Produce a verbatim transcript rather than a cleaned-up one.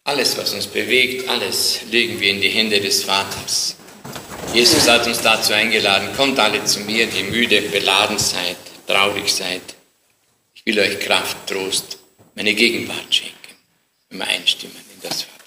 Alles, was uns bewegt, alles legen wir in die Hände des Vaters. Jesus hat uns dazu eingeladen, kommt alle zu mir, die müde, beladen seid, traurig seid. Ich will euch Kraft, Trost, meine Gegenwart schenken, wenn wir einstimmen in das Vater.